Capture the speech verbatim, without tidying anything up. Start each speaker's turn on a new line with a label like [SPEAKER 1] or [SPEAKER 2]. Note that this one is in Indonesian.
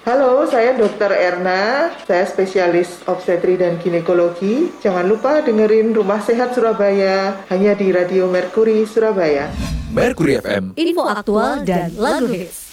[SPEAKER 1] Halo, saya dokter Erna, saya spesialis obstetri dan ginekologi. Jangan lupa dengerin Rumah Sehat Surabaya, hanya di Radio Mercury Surabaya.
[SPEAKER 2] Mercury F M,
[SPEAKER 3] info aktual dan lagu hits.